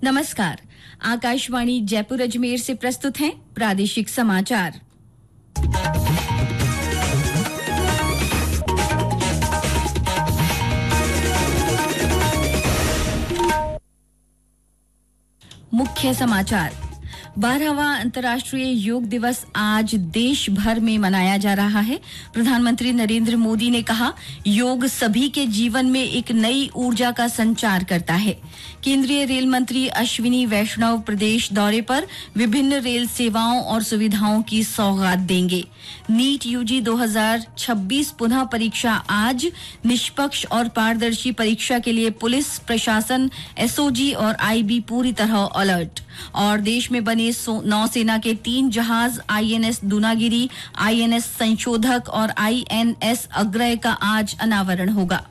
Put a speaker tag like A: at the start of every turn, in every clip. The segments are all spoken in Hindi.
A: नमस्कार। आकाशवाणी जयपुर अजमेर से प्रस्तुत हैं प्रादेशिक समाचार। मुख्य समाचार। 12वां अंतर्राष्ट्रीय योग दिवस आज देश भर में मनाया जा रहा है। प्रधानमंत्री नरेंद्र मोदी ने कहा, योग सभी के जीवन में एक नई ऊर्जा का संचार करता है। केंद्रीय रेल मंत्री अश्विनी वैष्णव प्रदेश दौरे पर विभिन्न रेल सेवाओं और सुविधाओं की सौगात देंगे। नीट यूजी 2026 पुनः परीक्षा आज। निष्पक्ष और पारदर्शी परीक्षा के लिए पुलिस प्रशासन, एसओजी और आईबी पूरी तरह अलर्ट। और देश में बने नौसेना के 3 जहाज आईएनएस दूनागिरी, आईएनएस संशोधक और आईएनएस अग्रय का आज अनावरण होगा।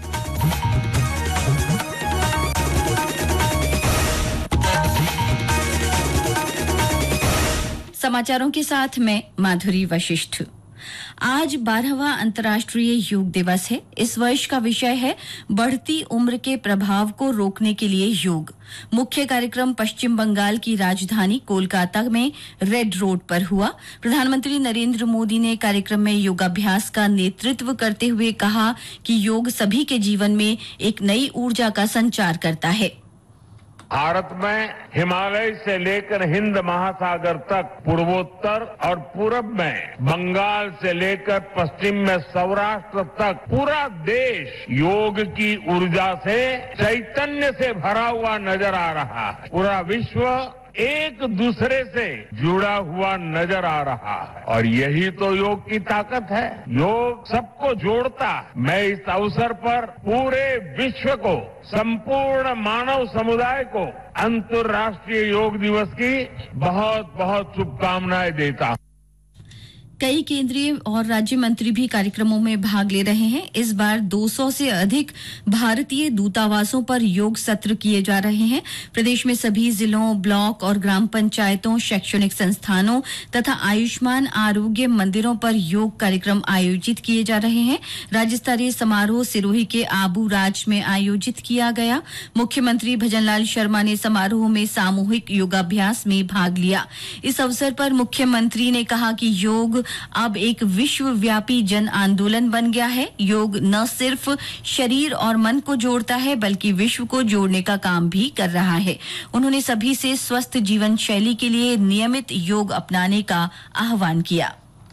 A: समाचारों के साथ मैं माधुरी वशिष्ठ। आज 12वां अंतर्राष्ट्रीय योग दिवस है। इस वर्ष का विषय है बढ़ती उम्र के प्रभाव को रोकने के लिए योग। मुख्य कार्यक्रम पश्चिम बंगाल की राजधानी कोलकाता में रेड रोड पर हुआ। प्रधानमंत्री नरेंद्र मोदी ने कार्यक्रम में योगाभ्यास का नेतृत्व करते हुए कहा कि योग सभी के जीवन में एक नई ऊर्जा का संचार करता है।
B: भारत में हिमालय से लेकर हिंद महासागर तक, पूर्वोत्तर और पूरब में बंगाल से लेकर पश्चिम में सौराष्ट्र तक पूरा देश योग की ऊर्जा से, चैतन्य से भरा हुआ नजर आ रहा है। पूरा विश्व एक दूसरे से जुड़ा हुआ नजर आ रहा है और यही तो योग की ताकत है। योग सबको जोड़ता है। मैं इस अवसर पर पूरे विश्व को, संपूर्ण मानव समुदाय को अंतर्राष्ट्रीय योग दिवस की बहुत बहुत शुभकामनाएं देता हूं।
A: कई केंद्रीय और राज्य मंत्री भी कार्यक्रमों में भाग ले रहे हैं। इस बार 200 से अधिक भारतीय दूतावासों पर योग सत्र किए जा रहे हैं। प्रदेश में सभी जिलों, ब्लॉक और ग्राम पंचायतों, शैक्षणिक संस्थानों तथा आयुष्मान आरोग्य मंदिरों पर योग कार्यक्रम आयोजित किए जा रहे हैं। राज्य स्तरीय समारोह सिरोही के आबू राज में आयोजित किया गया। मुख्यमंत्री भजनलाल शर्मा ने समारोह में सामूहिक योगाभ्यास में भाग लिया। इस अवसर पर मुख्यमंत्री ने कहा कि योग अब एक विश्वव्यापी जन आंदोलन बन गया है। योग न सिर्फ शरीर और मन को जोड़ता है बल्कि विश्व को जोड़ने का काम भी कर रहा है। उन्होंने सभी से स्वस्थ जीवन शैली के लिए नियमित योग अपनाने का आह्वान किया।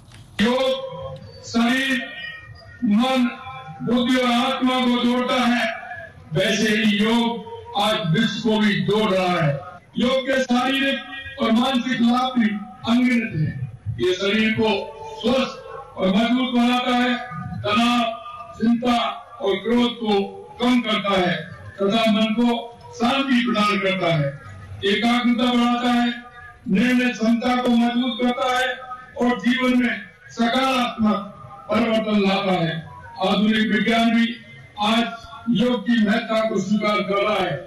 C: योग शरीर, मन, बुद्धि और आत्मा को जोड़ता है, वैसे ही योग आज विश्व को भी जोड़ रहा है। योग के शारीरिक और मानसिक लाभ भी अनगिनत है। ये शरीर को स्वस्थ और मजबूत बनाता है, तनाव, चिंता और क्रोध को कम करता है तथा मन को शांति प्रदान करता है, एकाग्रता बढ़ाता है, निर्णय क्षमता को मजबूत करता है और जीवन में सकारात्मक परिवर्तन लाता है। आधुनिक विज्ञान भी आज योग की महत्ता को स्वीकार कर रहा है।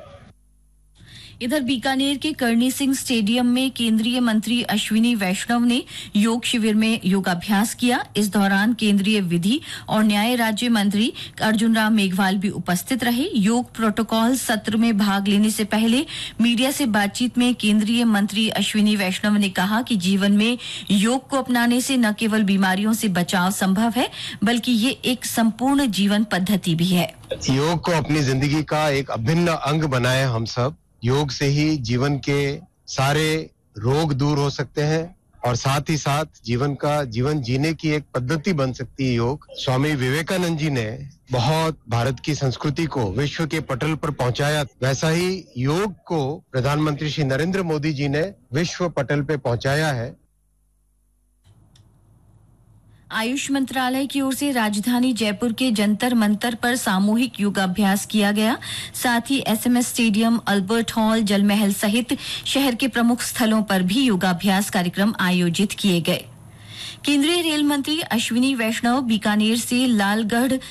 A: इधर बीकानेर के करणी सिंह स्टेडियम में केंद्रीय मंत्री अश्विनी वैष्णव ने योग शिविर में योगाभ्यास किया। इस दौरान केंद्रीय विधि और न्याय राज्य मंत्री अर्जुन राम मेघवाल भी उपस्थित रहे। योग प्रोटोकॉल सत्र में भाग लेने से पहले मीडिया से बातचीत में केंद्रीय मंत्री अश्विनी वैष्णव ने कहा कि जीवन में योग को अपनाने से न केवल बीमारियों से बचाव संभव है बल्कि ये एक संपूर्ण जीवन पद्धति भी है।
D: योग को अपनी जिंदगी का एक अभिन्न अंग बनाए हम सब। योग से ही जीवन के सारे रोग दूर हो सकते हैं और साथ ही साथ जीवन जीने की एक पद्धति बन सकती है योग। स्वामी विवेकानंद जी ने बहुत भारत की संस्कृति को विश्व के पटल पर पहुंचाया, वैसा ही योग को प्रधानमंत्री श्री नरेंद्र मोदी जी ने विश्व पटल पे पहुंचाया है।
A: आयुष मंत्रालय की ओर से राजधानी जयपुर के जंतर मंतर पर सामूहिक योगाभ्यास किया गया। साथ ही एसएमएस स्टेडियम, अल्बर्ट हॉल, जल महल सहित शहर के प्रमुख स्थलों पर भी योगाभ्यास कार्यक्रम आयोजित किए गए। केंद्रीय रेल मंत्री अश्विनी वैष्णव बीकानेर से लालगढ़